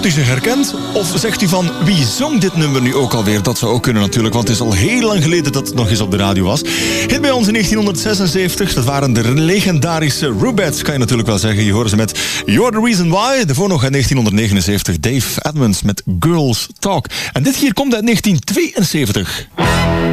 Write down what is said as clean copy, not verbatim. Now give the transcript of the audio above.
hij zich herkent? Of zegt hij van, wie zong dit nummer nu ook alweer? Dat zou ook kunnen natuurlijk, want het is al heel lang geleden dat het nog eens op de radio was. Hit bij ons in 1976, dat waren de legendarische Rubettes, kan je natuurlijk wel zeggen. Je hoorde ze met You're the Reason Why. Daarvoor nog in 1979 Dave Edmunds met Girls Talk. En dit hier komt uit 1972.